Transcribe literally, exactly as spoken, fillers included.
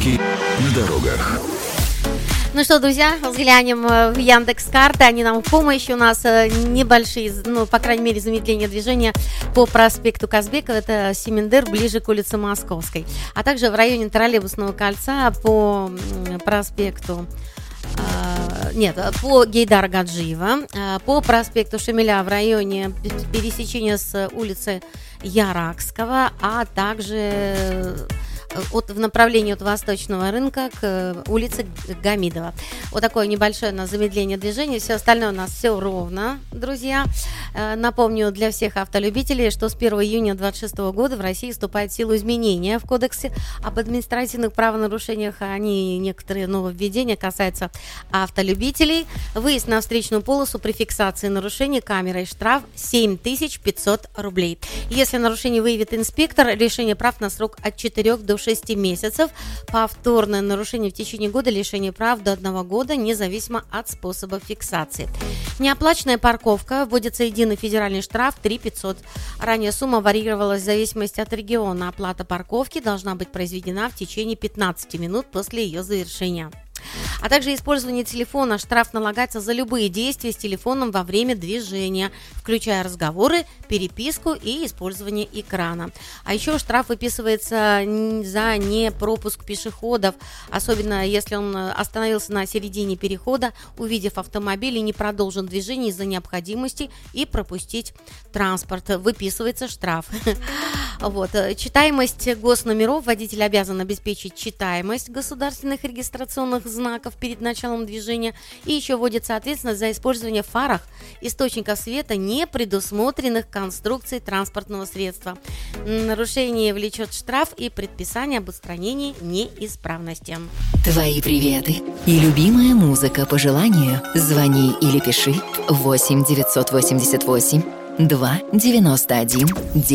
Пробки на дорогах. Ну что, друзья, взглянем в Яндекс.Карты. Они нам в помощь. У нас небольшие, ну, по крайней мере, замедления движения по проспекту Казбекова. Это Семендер, ближе к улице Московской. А также в районе Троллейбусного кольца по проспекту... Нет, по Гейдара Гаджиева, по проспекту Шамиля в районе пересечения с улицы Яракского, а также от, в направлении от Восточного рынка к улице Гамидова. Вот такое небольшое у нас замедление движения. Все остальное у нас все ровно, друзья. Напомню для всех автолюбителей, что с первого июня две тысячи двадцать шестого года в России вступает в силу изменения в Кодексе об административных правонарушениях. Они, некоторые нововведения касаются автолюбителей. Выезд на встречную полосу при фиксации нарушений камерой штраф семь тысяч пятьсот рублей. Если нарушение выявит инспектор, лишение прав на срок от четырёх до шести месяцев. Повторное нарушение в течение года, лишение прав до одного года, независимо от способа фиксации. Неоплаченная парковка, вводится единый федеральный штраф три тысячи пятьсот. Ранее сумма варьировалась в зависимости от региона. Оплата парковки должна быть произведена в течение пятнадцати минут после ее завершения. А также использование телефона. Штраф налагается за любые действия с телефоном во время движения, включая разговоры, переписку и использование экрана. А еще штраф выписывается за непропуск пешеходов, особенно если он остановился на середине перехода, увидев автомобиль и не продолжил движение из-за необходимости и пропустить транспорт. Выписывается штраф. Вот. Читаемость госномеров. Водитель обязан обеспечить читаемость государственных регистрационных знаков перед началом движения. И еще вводится ответственность за использование в фарах источников света, не предусмотренных конструкцией транспортного средства. Нарушение влечет штраф и предписание об устранении неисправности. Твои приветы и любимая музыка по желанию. Звони или пиши восемь девятьсот восемьдесят восемь два девяносто один